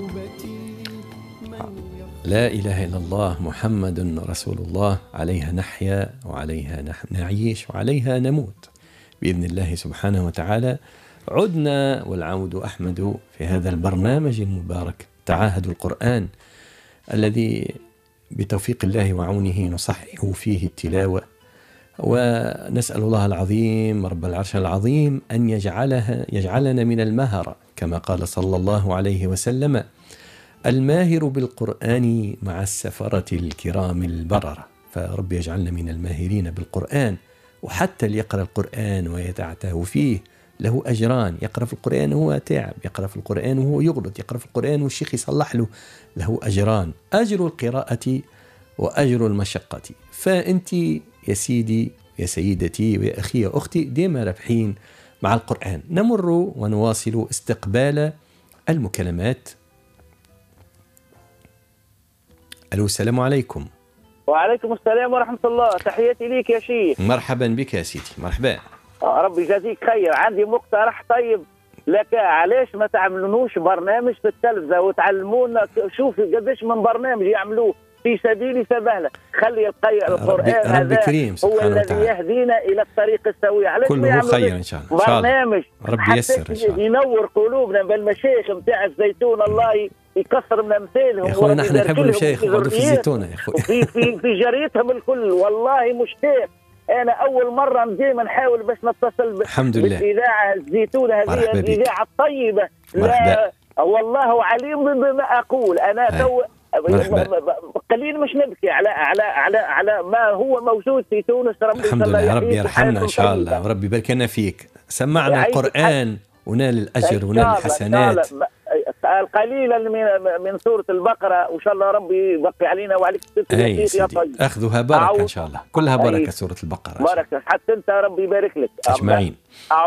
لا إله إلا الله محمد رسول الله، عليها نحيا وعليها نعيش وعليها نموت بإذن الله سبحانه وتعالى. عدنا والعود أحمد في هذا البرنامج المبارك تعاهد القرآن، الذي بتوفيق الله وعونه نصحح فيه التلاوة، ونسأل الله العظيم رب العرش العظيم أن يجعلنا من المهرة، كما قال صلى الله عليه وسلم: الماهر بالقرآن مع السفرة الكرام البررة. فرب يجعلنا من الماهرين بالقرآن. وحتى اللي يقرأ القرآن ويتعته فيه له أجران، يقرأ في القرآن وهو تعب، يقرأ في القرآن وهو يغلط، يقرأ في القرآن والشيخ يصلح له أجران، أجر القراءة وأجر المشقة. فأنت يا سيدي يا سيدتي ويا أخي يا أختي ديما ربحين مع القرآن. نمر ونواصل استقبال المكالمات. ألو، السلام عليكم. وعليكم السلام ورحمة الله، تحياتي ليك يا شيخ. مرحبا بك يا سيدي، مرحبا. ربي يجازيك خير. عندي مقترح طيب لك، علاش ما تعملونوش برنامج في التلفزة وتعلمونا؟ شوفي قديش من برنامج يعملوه في سبيل سبهلة. خلي القرآن هذا هو الذي يهدينا إلى الطريق السوي. علاش كله خير إن شاء الله. برنامج ربي ييسر إن شاء الله، ينور قلوبنا بالمشايخ نتاع الزيتون، الله يكسر من امثالهم. يا اخوي نحن نحب المشايخ وقعدوا في الزيتونه يا اخوي. في جريتهم الكل، والله مشتاق. انا اول مره دائما نحاول باش نتصل الحمد لله بالاذاعه الزيتونه هذه، الاذاعه الطيبه. لا والله عليم بما اقول انا. تو قليل مش نبكي على ما هو موجود في تونس. الحمد لله، ربي يرحمنا ان شاء الله وربي يبارك لنا فيك. سمعنا القرآن ونال الأجر ونال الحسنات. قليلا من سورة البقرة، وإن شاء الله ربي يبقي علينا وعليك يا طيب. أخذها بركة إن شاء الله، كلها بركة سورة البقرة. بركة حتى أنت، ربي يبارك لك أجمعين.